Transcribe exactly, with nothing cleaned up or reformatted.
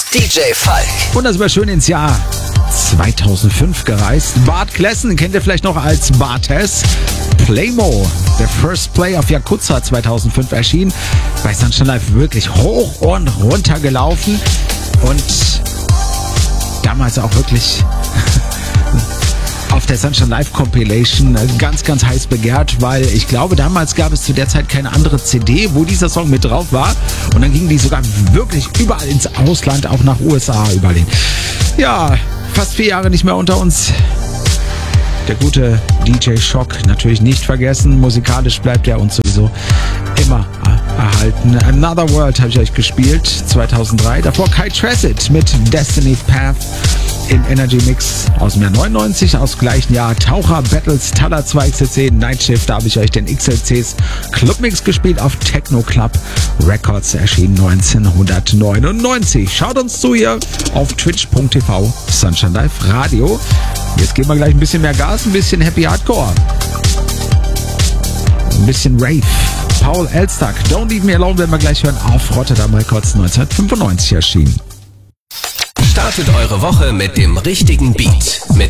D J Falk. Und das war schön ins Jahr zweitausendfünf gereist. Bart Klessen kennt ihr vielleicht noch als Bartes. Playmo, der First Play auf Yakuza zweitausendfünf erschienen. Bei Sunshine Live wirklich hoch und runter gelaufen. Und damals auch wirklich auf der Sunshine Live Compilation ganz, ganz heiß begehrt, weil ich glaube, damals gab es zu der Zeit keine andere C D, wo dieser Song mit drauf war. Und dann gingen die sogar wirklich überall ins Ausland, auch nach U S A, überall hin. Ja, fast vier Jahre nicht mehr unter uns. Der gute D J Shock natürlich nicht vergessen. Musikalisch bleibt er uns sowieso immer erhalten. Another World habe ich euch gespielt, zweitausenddrei. Davor Kai Tracid mit Destiny's Path im Energy Mix aus dem Jahr neunundneunzig, aus gleichen Jahr. Taucher Battles, Thaler zwei X L C, Night Shift, da habe ich euch den X L Cs Clubmix gespielt auf Techno Club Records, erschienen neunzehnhundertneunundneunzig. Schaut uns zu hier auf twitch punkt t v Sunshine Live Radio. Jetzt geben wir gleich ein bisschen mehr Gas, ein bisschen Happy Hardcore. Ein bisschen Rave. Paul Elstak, Don't Leave Me Alone, werden wir gleich hören, auf Rotterdam Records neunzehnhundertfünfundneunzig erschienen. Startet eure Woche mit dem richtigen Beat. Mit